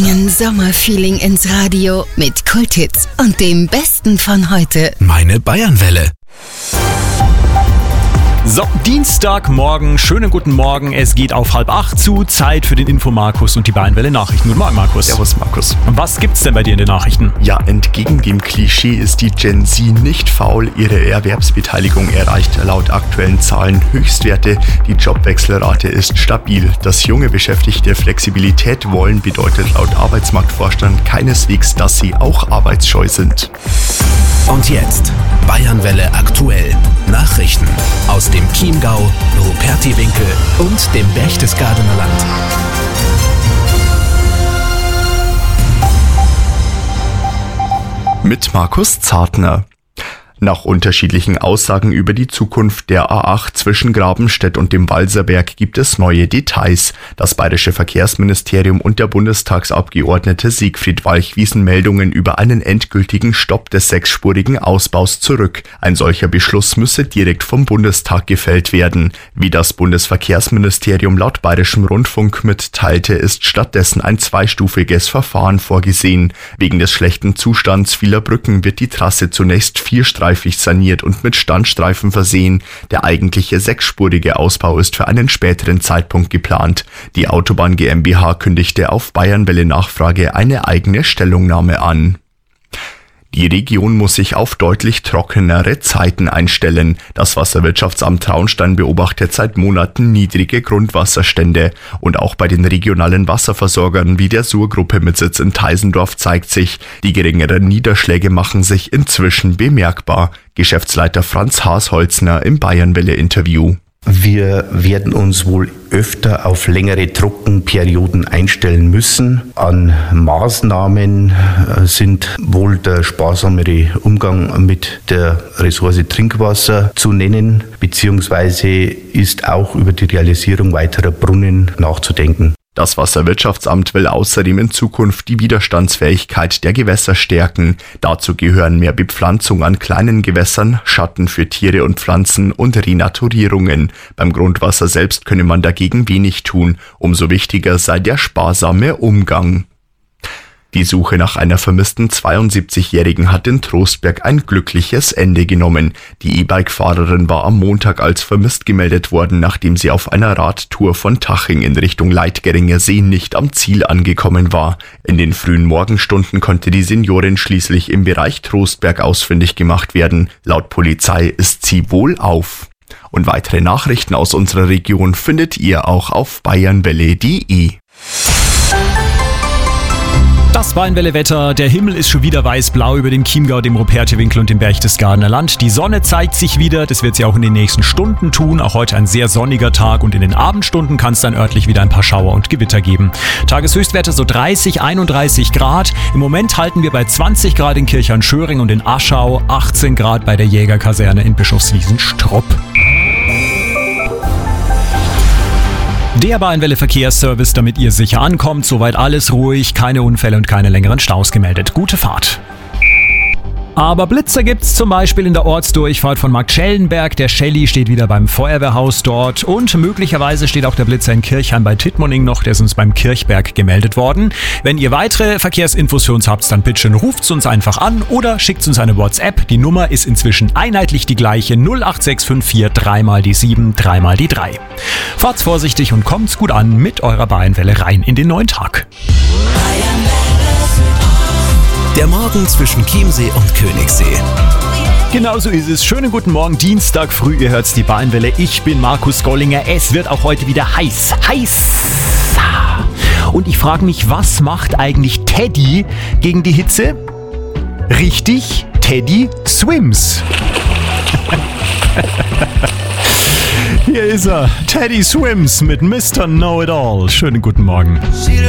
Ein Sommerfeeling ins Radio mit Kulthits und dem Besten von heute. Meine Bayernwelle. So, Dienstagmorgen, schönen guten Morgen. Es geht auf 7:30 zu. Zeit für den Info-Markus und die Bayernwelle Nachrichten. Guten Morgen, Markus. Servus, Markus. Und was gibt's denn bei dir in den Nachrichten? Ja, entgegen dem Klischee ist die Gen Z nicht faul. Ihre Erwerbsbeteiligung erreicht laut aktuellen Zahlen Höchstwerte. Die Jobwechselrate ist stabil. Dass junge Beschäftigte Flexibilität wollen, bedeutet laut Arbeitsmarktvorstand keineswegs, dass sie auch arbeitsscheu sind. Und jetzt Bayernwelle aktuell. Nachrichten aus dem Chiemgau, Rupertiwinkel und dem Berchtesgadener Land. Mit Markus Zartner. Nach unterschiedlichen Aussagen über die Zukunft der A8 zwischen Grabenstedt und dem Walserberg gibt es neue Details. Das Bayerische Verkehrsministerium und der Bundestagsabgeordnete Siegfried Walch wiesen Meldungen über einen endgültigen Stopp des 6-spurigen Ausbaus zurück. Ein solcher Beschluss müsse direkt vom Bundestag gefällt werden. Wie das Bundesverkehrsministerium laut Bayerischem Rundfunk mitteilte, ist stattdessen ein 2-stufiges Verfahren vorgesehen. Wegen des schlechten Zustands vieler Brücken wird die Trasse zunächst 4-streifig saniert und mit Standstreifen versehen. Der eigentliche 6-spurige Ausbau ist für einen späteren Zeitpunkt geplant. Die Autobahn GmbH kündigte auf Bayernwelle Nachfrage eine eigene Stellungnahme an. Die Region muss sich auf deutlich trockenere Zeiten einstellen. Das Wasserwirtschaftsamt Traunstein beobachtet seit Monaten niedrige Grundwasserstände. Und auch bei den regionalen Wasserversorgern wie der Sur-Gruppe mit Sitz in Teisendorf zeigt sich, die geringeren Niederschläge machen sich inzwischen bemerkbar. Geschäftsleiter Franz Haasholzner im Bayernwelle-Interview. Wir werden uns wohl öfter auf längere Trockenperioden einstellen müssen. An Maßnahmen sind wohl der sparsamere Umgang mit der Ressource Trinkwasser zu nennen, beziehungsweise ist auch über die Realisierung weiterer Brunnen nachzudenken. Das Wasserwirtschaftsamt will außerdem in Zukunft die Widerstandsfähigkeit der Gewässer stärken. Dazu gehören mehr Bepflanzung an kleinen Gewässern, Schatten für Tiere und Pflanzen und Renaturierungen. Beim Grundwasser selbst könne man dagegen wenig tun. Umso wichtiger sei der sparsame Umgang. Die Suche nach einer vermissten 72-Jährigen hat in Trostberg ein glückliches Ende genommen. Die E-Bike-Fahrerin war am Montag als vermisst gemeldet worden, nachdem sie auf einer Radtour von Taching in Richtung Leitgeringer See nicht am Ziel angekommen war. In den frühen Morgenstunden konnte die Seniorin schließlich im Bereich Trostberg ausfindig gemacht werden. Laut Polizei ist sie wohlauf. Und weitere Nachrichten aus unserer Region findet ihr auch auf bayernwelle.de. Das Bayernwelle-Wetter. Der Himmel ist schon wieder weiß-blau über dem Chiemgau, dem Rupertiwinkel und dem Berchtesgadener Land. Die Sonne zeigt sich wieder, das wird sie auch in den nächsten Stunden tun. Auch heute ein sehr sonniger Tag und in den Abendstunden kann es dann örtlich wieder ein paar Schauer und Gewitter geben. Tageshöchstwerte so 30, 31 Grad. Im Moment halten wir bei 20 Grad in Kirchhorn-Schöring und in Aschau, 18 Grad bei der Jägerkaserne in Bischofswiesen-Strupp. Der Bayernwelle Verkehrsservice, damit ihr sicher ankommt. Soweit alles ruhig, keine Unfälle und keine längeren Staus gemeldet. Gute Fahrt. Aber Blitzer gibt's zum Beispiel in der Ortsdurchfahrt von Marktschellenberg. Der Shelly steht wieder beim Feuerwehrhaus dort und möglicherweise steht auch der Blitzer in Kirchheim bei Tittmoning noch. Der ist uns beim Kirchberg gemeldet worden. Wenn ihr weitere Verkehrsinfos für uns habt, dann bitte ruft's uns einfach an oder schickt uns eine WhatsApp. Die Nummer ist inzwischen einheitlich die gleiche: 08654 3 die 7 3 die 3. Fahrt's vorsichtig und kommt's gut an mit eurer Bayernwelle rein in den neuen Tag. Der Morgen zwischen Chiemsee und Königssee. Genau so ist es. Schönen guten Morgen, Dienstag früh, ihr hört's die Bayernwelle. Ich bin Markus Gollinger. Es wird auch heute wieder heiß. Und ich frage mich, was macht eigentlich Teddy gegen die Hitze? Richtig, Teddy swims. Hier ist er, Teddy Swims mit Mr. Know-It-All. Schönen guten Morgen.